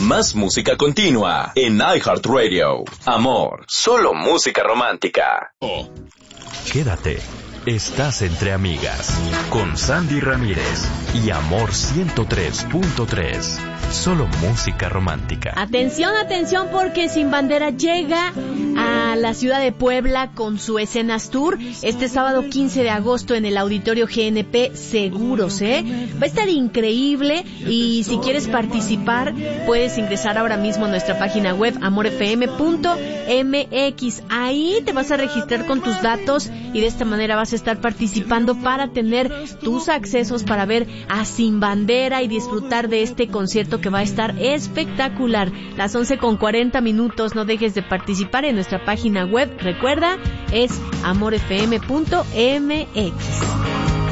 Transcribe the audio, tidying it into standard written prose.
Más música continua en iHeartRadio. Amor, solo música romántica. Quédate. Estás entre amigas con Sandy Ramírez y Amor 103.3. Solo música romántica. Atención, atención, porque Sin Bandera llega a la ciudad de Puebla con su Escenas Tour este sábado 15 de agosto en el Auditorio GNP Seguros, Va a estar increíble y si quieres participar puedes ingresar ahora mismo a nuestra página web amorfm.mx. Ahí te vas a registrar con tus datos y de esta manera vas a estar participando para tener tus accesos para ver a Sin Bandera y disfrutar de este concierto que va a estar espectacular. Las 11:40. No dejes de participar en nuestra página web. Recuerda, es amorfm.mx.